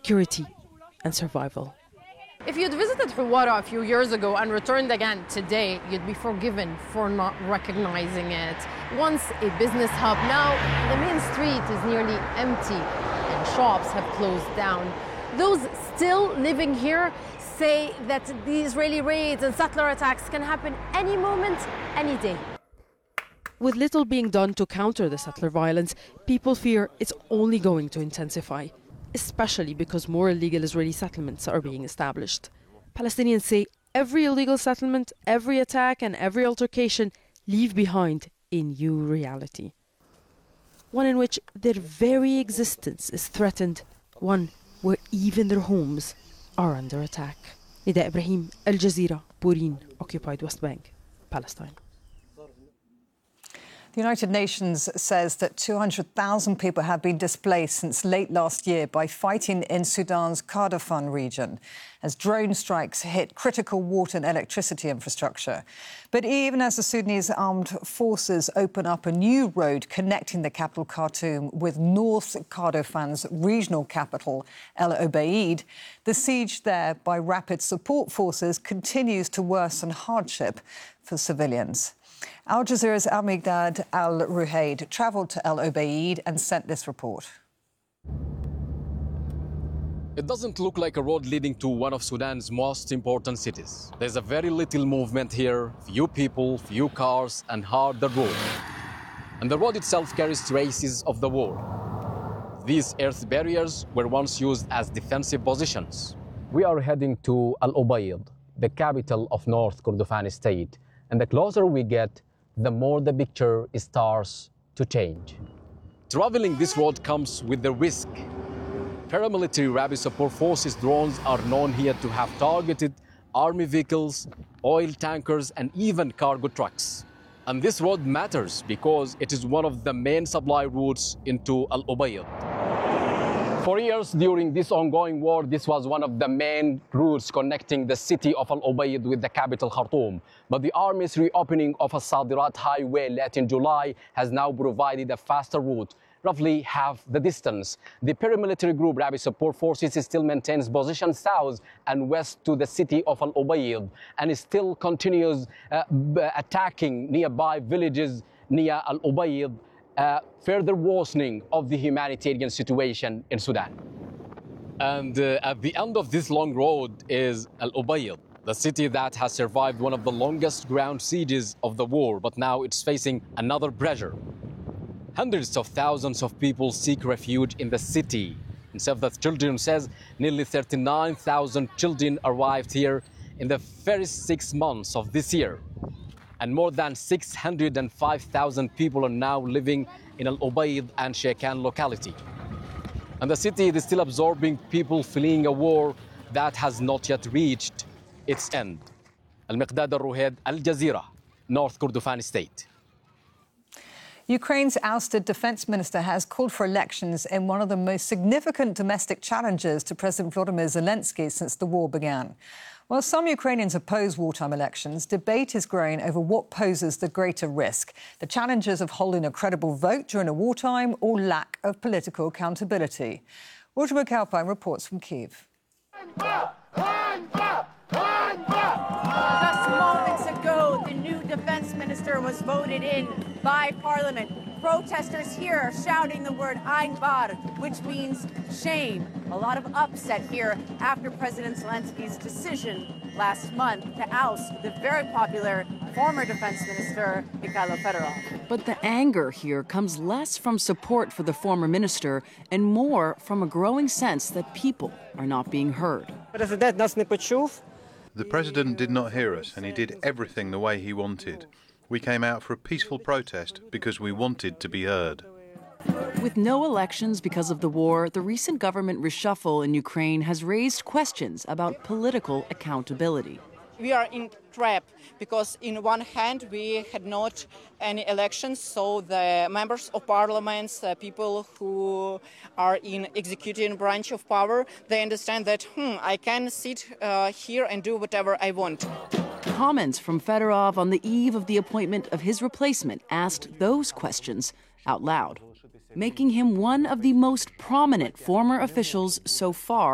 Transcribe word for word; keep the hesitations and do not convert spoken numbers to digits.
security and survival. If you'd visited Hawara a few years ago and returned again today, you'd be forgiven for not recognizing it. Once a business hub, now the main street is nearly empty and shops have closed down. Those still living here say that the Israeli raids and settler attacks can happen any moment, any day. With little being done to counter the settler violence, people fear it's only going to intensify, especially because more illegal Israeli settlements are being established. Palestinians say every illegal settlement, every attack and every altercation leave behind a new reality. One in which their very existence is threatened, one where even their homes are under attack. Nida Ibrahim, Al Jazeera, Borin, occupied West Bank, Palestine. The United Nations says that two hundred thousand people have been displaced since late last year by fighting in Sudan's Kordofan region as drone strikes hit critical water and electricity infrastructure. But even as the Sudanese armed forces open up a new road connecting the capital Khartoum with North Kordofan's regional capital, El Obeid, the siege there by rapid support forces continues to worsen hardship for civilians. Al Jazeera's Al-Migdad Al-Ruhaid travelled to El Obeid and sent this report. It doesn't look like a road leading to one of Sudan's most important cities. There's a very little movement here, few people, few cars, and hard the road. And the road itself carries traces of the war. These earth barriers were once used as defensive positions. We are heading to Al Obeid, the capital of North Kordofan state. And the closer we get, the more the picture starts to change. Traveling this road comes with the risk. Paramilitary rapid support forces drones are known here to have targeted army vehicles, oil tankers, and even cargo trucks. And this road matters because it is one of the main supply routes into Al Obeid. For years during this ongoing war, this was one of the main routes connecting the city of Al Obeid with the capital Khartoum. But the army's reopening of a Sadirat highway late in July has now provided a faster route, roughly half the distance. The paramilitary group Rapid Support Forces still maintains positions south and west to the city of Al Obeid and still continues uh, attacking nearby villages near Al Obeid. Uh, further worsening of the humanitarian situation in Sudan. And uh, at the end of this long road is Al Obeid, the city that has survived one of the longest ground sieges of the war, but now it's facing another pressure. Hundreds of thousands of people seek refuge in the city. And Save the Children says nearly thirty-nine thousand children arrived here in the first six months of this year. And more than six hundred five thousand people are now living in Al Obeid and Shekan locality. And the city is still absorbing people fleeing a war that has not yet reached its end. Al-Migdad Al-Ruhaid, Al Jazeera, North Kordofan state. Ukraine's ousted defense minister has called for elections in one of the most significant domestic challenges to President Volodymyr Zelensky since the war began. While some Ukrainians oppose wartime elections, debate is growing over what poses the greater risk, the challenges of holding a credible vote during a wartime or lack of political accountability. Roger McAlpine reports from Kyiv. Just moments ago, the new defense minister was voted in by Parliament. Protesters here are shouting the word Einbar, which means shame. A lot of upset here after President Zelensky's decision last month to oust the very popular former defense minister, Mikhailo Fedorov. But the anger here comes less from support for the former minister and more from a growing sense that people are not being heard. The president did not hear us, and he did everything the way he wanted. We came out for a peaceful protest because we wanted to be heard. With no elections because of the war, the recent government reshuffle in Ukraine has raised questions about political accountability. We are in trap because in one hand we had not any elections, so the members of parliaments, uh, people who are in executive branch of power, they understand that hmm, I can sit uh, here and do whatever I want. Comments from Fedorov on the eve of the appointment of his replacement asked those questions out loud, making him one of the most prominent former officials so far